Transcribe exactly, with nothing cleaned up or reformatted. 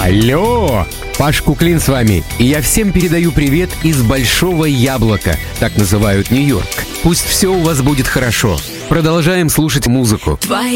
Алло! Паш Куклин с вами, и я всем передаю привет из Большого Яблока, так называют Нью-Йорк. Пусть все у вас будет хорошо. Продолжаем слушать музыку. Твои